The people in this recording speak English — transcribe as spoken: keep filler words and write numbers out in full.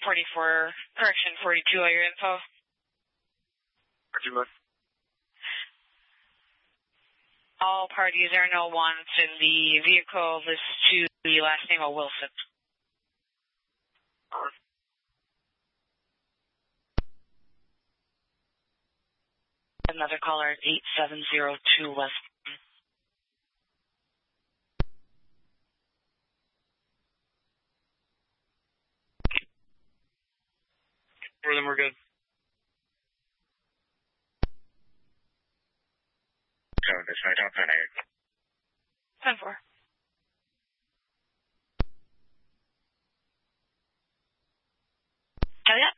forty-four, correction, forty-two, all your info. Roger, All parties are no ones in the vehicle. This to the last name of Wilson. Uh, Another caller at eight seven zero two West. For them, we're good. So this way, don't put it. ten four. Oh, yeah.